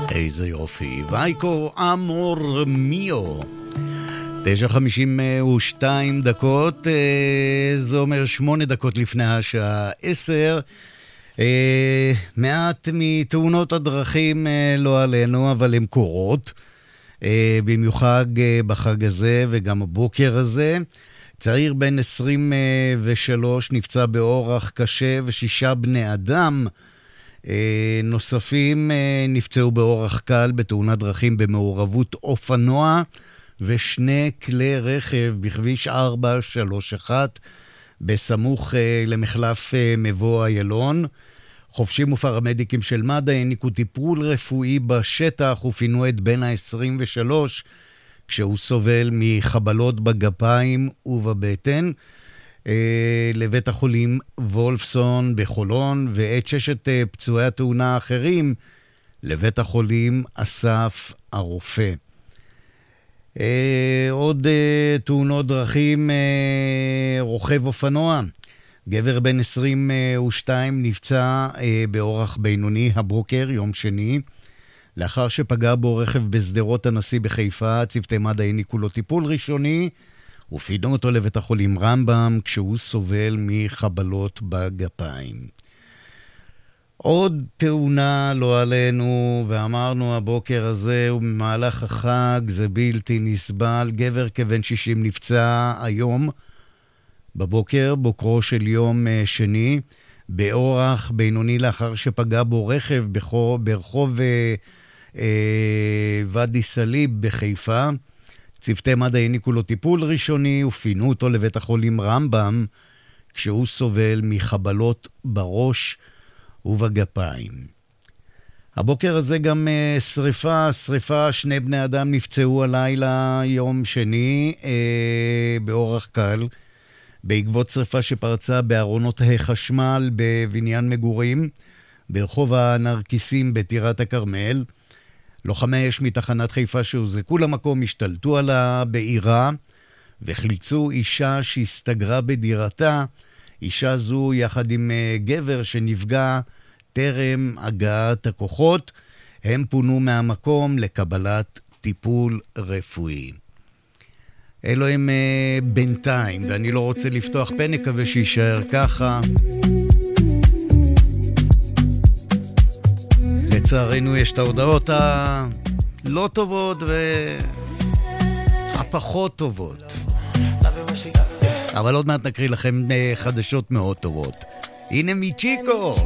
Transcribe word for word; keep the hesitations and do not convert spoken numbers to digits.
איזה יופי. וייקו אמור מיו. תשע חמישים ושתיים דקות, זה אומר שמונה דקות לפני השעה עשר. מעט מתאונות הדרכים לא עלינו, אבל הן קורות. במיוחד בחג הזה וגם הבוקר הזה. צעיר בן עשרים ושלוש נפצע באורח קשה ושישה בני אדם נוספים נפצעו באורח קל בתאונת דרכים במעורבות אופנוע ושני כלי רכב בכביש ארבע שלוש אחת בסמוך למחלף מבוא איילון. חובשים ופרמדיקים של מד"א העניקו טיפול רפואי בשטח ופינו את בן ה-עשרים ושלוש כשהוא סובל מחבלות בגפיים ובבטן אה, לבית החולים וולפסון בחולון, ואת ששת אה, פצועי התאונה האחרים לבית החולים אסף הרופא. אה, עוד אה, תאונות דרכים, אה, רוכב אופנוע. גבר בן עשרים ושתיים נפצע אה, באורח בינוני הבוקר, יום שני, לאחר שפגע בו רכב בשדרות הנשיא בחיפה. צוותי מד"א העניקו לו טיפול ראשוני ופינו אותו לבית החולים רמב"ם כשהוא סובל מחבלות בגפיים. עוד תאונה לא עלינו, ואמרנו הבוקר הזה ובמהלך החג זה בלתי נסבל. גבר כבן שישים נפצע היום בבוקר, בוקרו של יום שני, באורח בינוני לאחר שפגע בו רכב ברחוב, ברחוב אה, אה, ואדי סליב בחיפה. צוותי מד"א העניקו לו טיפול ראשוני ופינו אותו לבית החולים רמב"ם כשהוא סובל מחבלות בראש ובגפיים. הבוקר הזה גם אה, שריפה, שריפה, שני בני אדם נפצעו הלילה יום שני אה, באורח קל בעקבות שריפה שפרצה בארונות החשמל בבניין מגורים ברחוב הנרקיסים בטירת הכרמל. לוחמי אש מתחנת חיפה שהוזרקו למקום השתלטו על הבעירה וחילצו אישה שהסתגרה בדירתה. אישה זו יחד עם גבר שנפגע טרם הגעת הכוחות. הם פונו מהמקום לקבלת טיפול רפואי. אלו הם uh, בינתיים, ואני לא רוצה לפתוח פה, נקווה שישאר ככה. לצערנו יש את ההודעות הלא טובות והפחות טובות. אבל עוד מעט נקריא לכם חדשות מאוד טובות. הנה מיצ'יקו!